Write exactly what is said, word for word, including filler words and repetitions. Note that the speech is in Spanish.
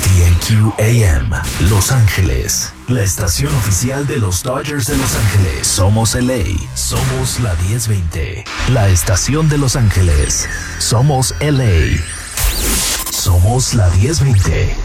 K T N Q A M, Los Ángeles, la estación oficial de los Dodgers de Los Ángeles. Somos L A, somos la diez veinte, la estación de Los Ángeles. Somos L A, somos la diez veinte.